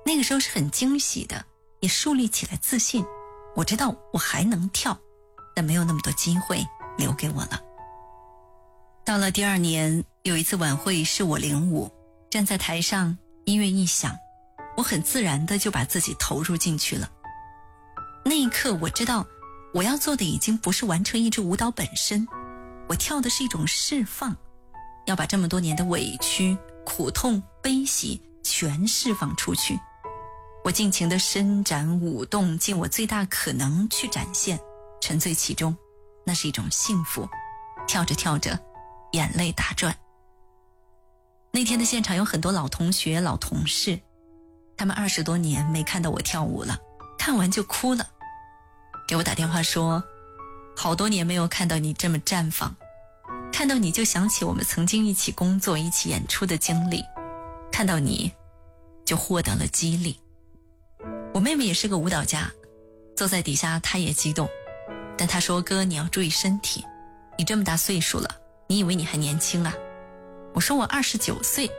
那个时候是很惊喜的，也树立起来自信。我知道我还能跳，但没有那么多机会留给我了。到了第2年，有一次晚会是我领舞，站在台上，音乐一响，我很自然的就把自己投入进去了。那一刻我知道我要做的已经不是完成一支舞蹈本身，我跳的是一种释放，要把这么多年的委屈、苦痛、悲喜全释放出去。我尽情地伸展舞动，尽我最大可能去展现，沉醉其中，那是一种幸福。跳着跳着，眼泪打转。那天的现场有很多老同学、老同事，他们20多年没看到我跳舞了，看完就哭了，给我打电话说，好多年没有看到你这么绽放，看到你就想起我们曾经一起工作、一起演出的经历，看到你就获得了激励。我妹妹也是个舞蹈家，坐在底下她也激动，但她说，哥，你要注意身体，你这么大岁数了，你以为你还年轻啊？我说我29岁。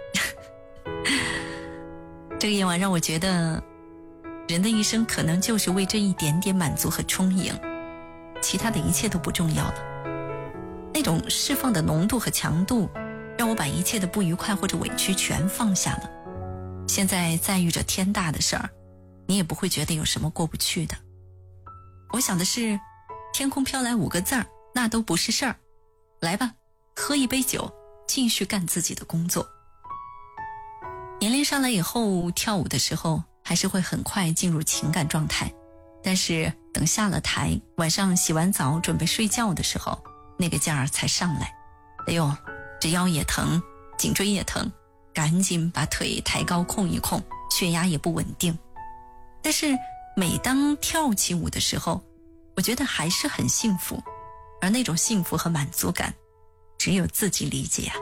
这个夜晚让我觉得，人的一生可能就是为这一点点满足和充盈，其他的一切都不重要了。那种释放的浓度和强度，让我把一切的不愉快或者委屈全放下了。现在再遇着天大的事儿，你也不会觉得有什么过不去的。我想的是，天空飘来5个字儿，那都不是事儿。来吧，喝一杯酒，继续干自己的工作。年龄上来以后，跳舞的时候还是会很快进入情感状态，但是等下了台，晚上洗完澡准备睡觉的时候，那个劲儿才上来。哎呦，这腰也疼，颈椎也疼，赶紧把腿抬高控一控，血压也不稳定。但是每当跳起舞的时候，我觉得还是很幸福，而那种幸福和满足感，只有自己理解啊。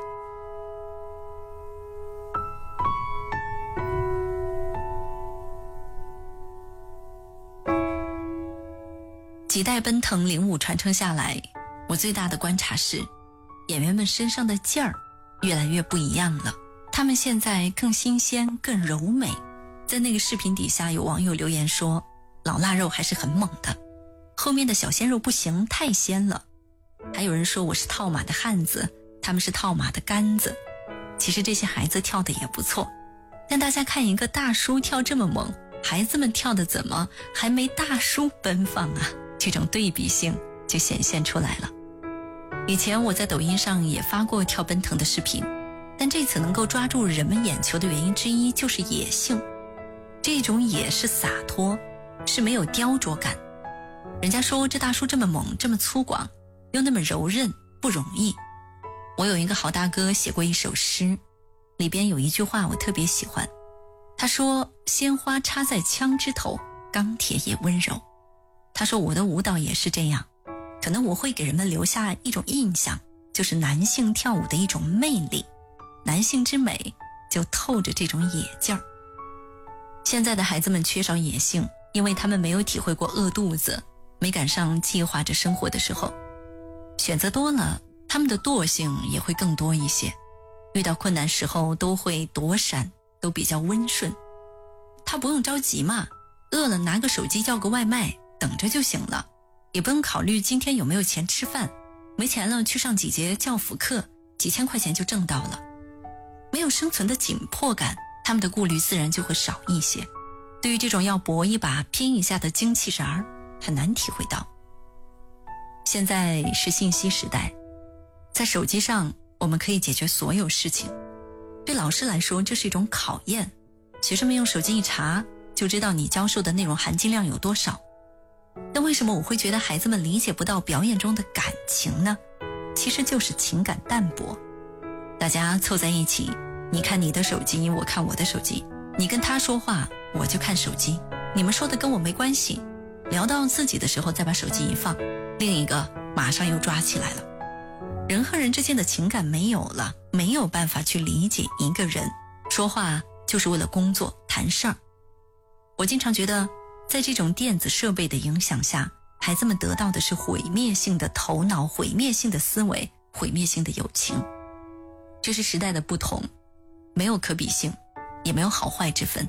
几代奔腾领舞传承下来，我最大的观察是，演员们身上的劲儿越来越不一样了，他们现在更新鲜、更柔美。在那个视频底下有网友留言说，老腊肉还是很猛的，后面的小鲜肉不行，太鲜了。还有人说我是套马的汉子，他们是套马的杆子。其实这些孩子跳的也不错，但大家看一个大叔跳这么猛，孩子们跳的怎么还没大叔奔放啊？这种对比性就显现出来了。以前我在抖音上也发过跳奔腾的视频，但这次能够抓住人们眼球的原因之一就是野性。这种野是洒脱，是没有雕琢感。人家说这大叔这么猛，这么粗犷，又那么柔韧，不容易。我有一个好大哥写过一首诗，里边有一句话我特别喜欢，他说，鲜花插在枪枝头，钢铁也温柔。他说我的舞蹈也是这样，可能我会给人们留下一种印象，就是男性跳舞的一种魅力，男性之美就透着这种野劲儿。现在的孩子们缺少野性，因为他们没有体会过饿肚子，没赶上计划着生活的时候，选择多了，他们的惰性也会更多一些，遇到困难时候都会躲闪，都比较温顺。他不用着急嘛，饿了拿个手机叫个外卖，等着就行了，也不用考虑今天有没有钱吃饭，没钱了去上几节教辅课，几千块钱就挣到了。没有生存的紧迫感，他们的顾虑自然就会少一些。对于这种要搏一把拼一下的精气神儿，很难体会到。现在是信息时代，在手机上我们可以解决所有事情。对老师来说，这是一种考验，学生们用手机一查，就知道你教授的内容含金量有多少。但为什么我会觉得孩子们理解不到表演中的感情呢？其实就是情感淡薄。大家凑在一起，你看你的手机，我看我的手机，你跟他说话，我就看手机，你们说的跟我没关系。聊到自己的时候再把手机一放，另一个马上又抓起来了。人和人之间的情感没有了，没有办法去理解一个人，说话就是为了工作谈事儿。我经常觉得，在这种电子设备的影响下，孩子们得到的是毁灭性的头脑、毁灭性的思维、毁灭性的友情。这是时代的不同，没有可比性，也没有好坏之分。